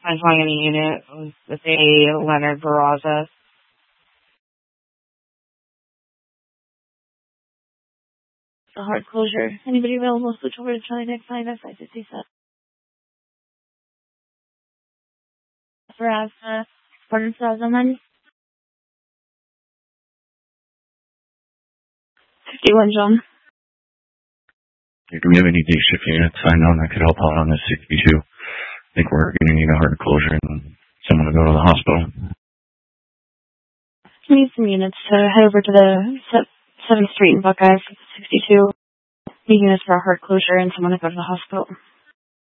I'm calling any unit with a Leonard Barraza. A hard closure. Anybody available? Switch over to Charlie next line. That's 557. Barraza. Pardon, Sazaman. 51, John. Do we have any day shift units I know that could help out on this 62? I think we're going to need a hard closure and someone to go to the hospital. We need some units to head over to the 7th Street in Buckeye for 62. Need units for a hard closure and someone to go to the hospital.